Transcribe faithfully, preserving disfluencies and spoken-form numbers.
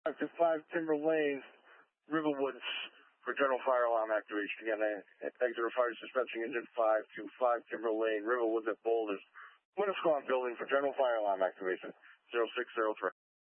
five to five Timber Lane, Riverwoods for general fire alarm activation. Again, uh, exit fire dispensing engine five to five Timber Lane, Riverwoods at Boulders. Windscorn building for general fire alarm activation. zero six zero three.